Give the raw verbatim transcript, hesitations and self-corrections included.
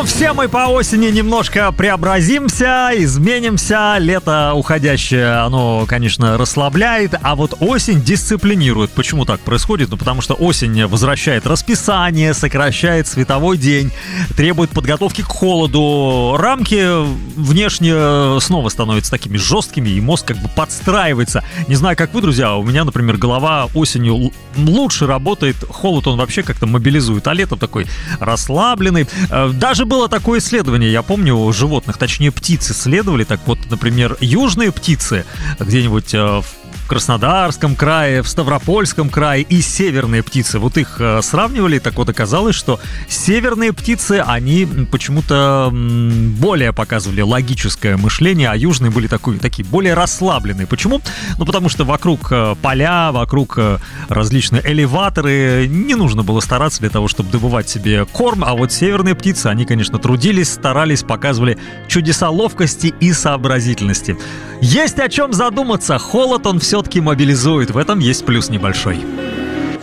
Ну, все мы по осени немножко преобразимся, изменимся. Лето уходящее, оно, конечно, расслабляет, а вот осень дисциплинирует. Почему так происходит? Ну, потому что осень возвращает расписание, сокращает световой день, требует подготовки к холоду. Рамки внешне снова становятся такими жесткими, и мозг как бы подстраивается. Не знаю, как вы, друзья, у меня, например, голова осенью лучше работает. Холод, он вообще как-то мобилизует, а летом такой расслабленный. Даже было такое исследование, я помню, животных, точнее птиц исследовали. Так вот, например, южные птицы где-нибудь в Краснодарском крае, в Ставропольском крае, и северные птицы. Вот их э, сравнивали, так вот оказалось, что северные птицы, они почему-то м, более показывали логическое мышление, а южные были такой, такие более расслабленные. Почему? Ну, потому что вокруг э, поля, вокруг э, различные элеваторы, не нужно было стараться для того, чтобы добывать себе корм, а вот северные птицы, они, конечно, трудились, старались, показывали чудеса ловкости и сообразительности. Есть о чем задуматься, холод он все все-таки мобилизует, в этом есть плюс небольшой.